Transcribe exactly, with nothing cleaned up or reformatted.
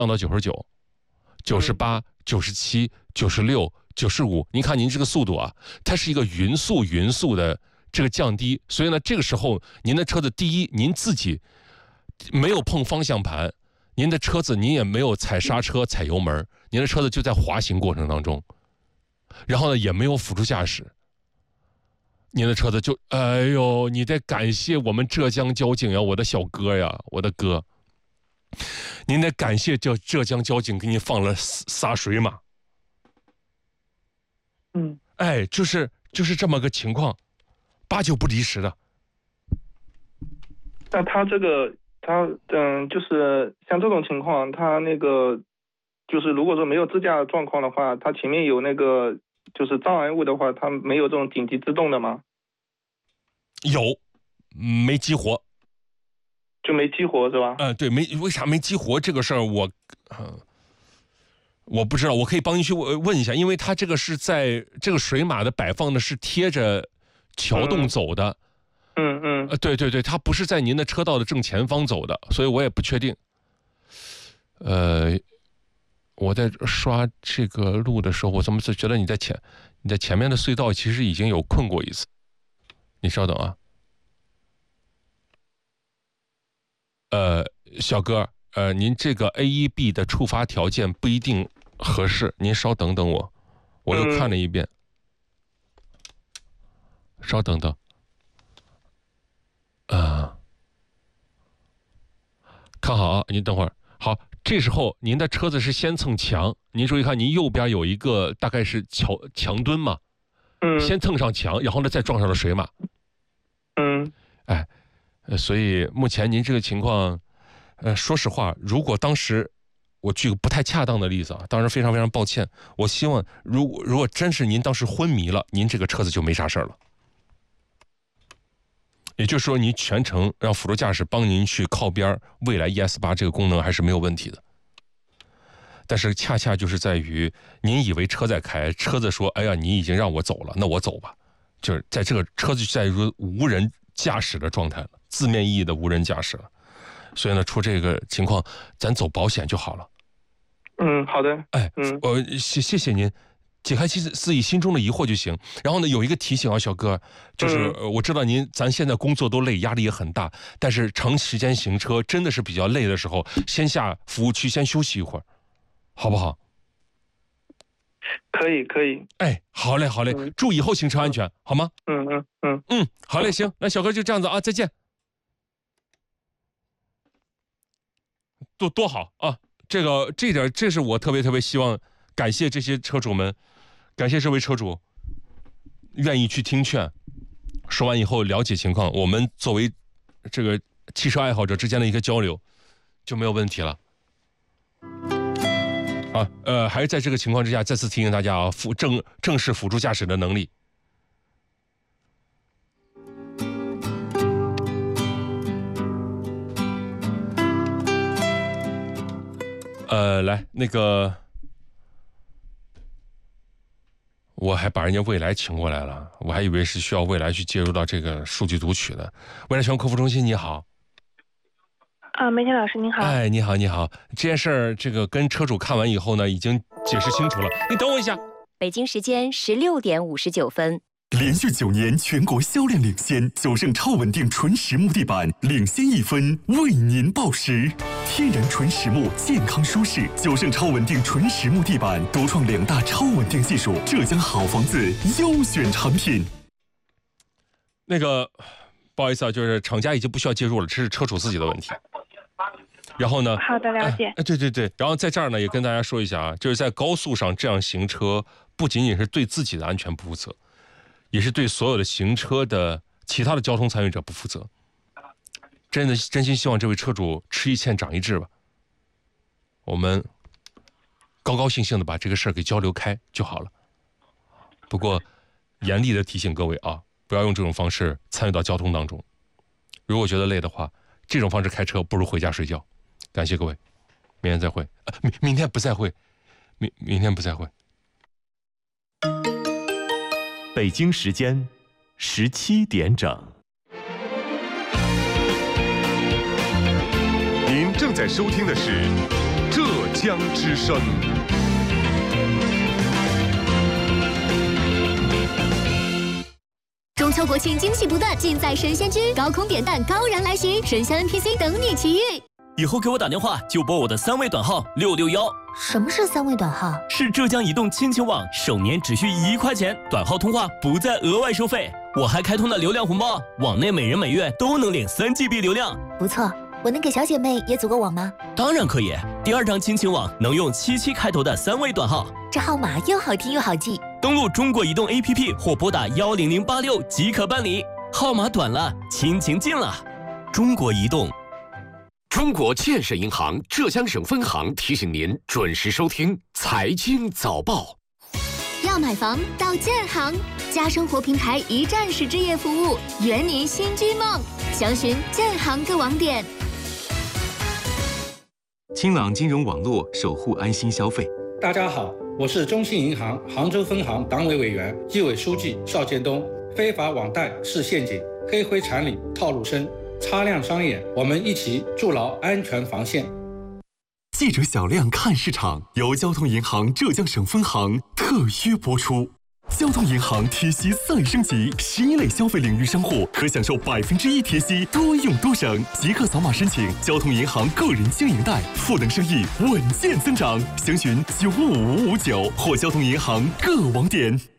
降到九十九、九十八、九十七、九十六、九十五。您看您这个速度啊，它是一个匀速匀速的这个降低，所以呢，这个时候您的车子第一，您自己没有碰方向盘，您的车子您也没有踩刹车、踩油门，您的车子就在滑行过程当中，然后呢也没有辅助驾驶。您的车子就，哎呦，你得感谢我们浙江交警呀，我的小哥呀，我的哥，您得感谢浙浙江交警给你放了洒水马。 嗯， 哎，就是就是这么个情况，八九不离十的。 那他这个，他嗯，就是像这种情况，他那个，就是如果说没有自驾状况的话，他前面有那个。就是障碍物的话，它没有这种紧急制动的吗？ 有，没激活， 就没激活是吧？ 嗯、呃，对，没为啥没激活这个事儿，我，呃，我不知道，我可以帮您去问一下，因为它这个是在这个水马的摆放的是贴着桥洞走的， 嗯嗯， 呃，对对对，它不是在您的车道的正前方走的，所以我也不确定。呃。我在刷这个路的时候，我怎么是觉得你在前，你在前面的隧道其实已经有困过一次。你稍等啊。呃，小哥，呃，您这个 A 一 B 的触发条件不一定合适，您稍等等我，我又看了一遍。嗯、稍等等。啊、呃，看好啊，您等会儿。好。这时候您的车子是先蹭墙，您注意看，您右边有一个大概是桥墙墩嘛， 嗯， 先蹭上墙，然后呢再撞上了水马， 嗯， 哎，呃，所以目前您这个情况，呃，说实话，如果当时我举个不太恰当的例子啊，当然非常非常抱歉，我希望如果如果真是您当时昏迷了，您这个车子就没啥事儿了。也就是说，您全程让辅助驾驶帮您去靠边，未来 E S 八这个功能还是没有问题的。但是恰恰就是在于，您以为车在开，车子说：“哎呀，你已经让我走了，那我走吧。”就是在这个车子在于无人驾驶的状态了，字面意义的无人驾驶了。所以呢，出这个情况，咱走保险就好了。 嗯，好的。 哎，嗯，我谢谢谢您。解开自自己心中的疑惑就行。然后呢，有一个提醒啊，小哥，就是我知道您咱现在工作都累，压力也很大，但是长时间行车真的是比较累的时候，先下服务区先休息一会儿，好不好？ 可以可以。 哎，好嘞好嘞，嗯、祝以后行车安全，好吗？ 嗯嗯嗯嗯，好嘞，行，那小哥就这样子啊，再见。多多好啊！这个这点，这是我特别特别希望。感谢这些车主们，感谢这位车主愿意去听劝，说完以后了解情况，我们作为这个汽车爱好者之间的一个交流就没有问题了。啊，呃，还是在这个情况之下，再次提醒大家啊，辅正正视辅助驾驶的能力。呃，来那个。我还把人家蔚来请过来了，我还以为是需要蔚来去介入到这个数据读取的。蔚来全国客服中心，你好。 啊，梅天老师您好。 哎，你好，你好。这件事儿，这个跟车主看完以后呢，已经解释清楚了。你等我一下。 北京时间十六点五十九分。 连续九年全国销量领先，九盛超稳定纯实木地板领先一分，为您报时。天然纯实木，健康舒适。九盛超稳定纯实木地板独创两大超稳定技术，浙江好房子优选产品。 那个，不好意思啊，就是厂家已经不需要介入了，这是车主自己的问题。然后呢？ 好的，了解。 哎，对对对。然后在这儿呢，也跟大家说一下啊，就是在高速上这样行车，不仅仅是对自己的安全不负责。也是对所有的行车的其他的交通参与者不负责。真的真心希望这位车主吃一堑长一智吧。我们高高兴兴的把这个事儿给交流开就好了。不过严厉的提醒各位啊，不要用这种方式参与到交通当中。如果觉得累的话，这种方式开车不如回家睡觉。感谢各位，明天再会。啊、明明天不再会，明明天不再会。 北京时间十七点整。 您正在收听的是浙江。 江之声。 中秋国庆惊喜不断，尽在神仙居，高空点弹，高燃来袭，神仙 N P C 等你奇遇。 以后给我打电话就拨我的三位短号六六幺。 什么是三位短号？ 是浙江移动亲情网，首年只需一块钱，短号通话不再额外收费。我还开通了流量红包，网内每人每月都能领三 G B 流量。 不错，我能给小姐妹也组个网吗？ 当然可以，第二张亲情网能用七七开头的三位短号， 这号码又好听又好记。 登录中国移动 A P P 或拨打幺零零八六即可办理。号码短了，亲情近了。中国移动。 中国建设银行浙江省分行提醒您准时收听财经早报。 要买房到建行，家生活平台一站式置业服务，圆您新居梦。详询建行各网点。 清朗金融网络，守护安心消费。 大家好，我是中信银行杭州分行党委委员、纪委书记邵建东。非法网贷是陷阱，黑灰产里套路深，擦亮双眼，我们一起筑牢安全防线。 记者小亮看市场由交通银行浙江省分行特约播出。交通银行贴息再升级，十一类消费领域商户可享受百分之一贴息，多用多省。即刻扫码申请交通银行个人经营贷，赋能生意稳健增长。详询九五五五九或交通银行各网点。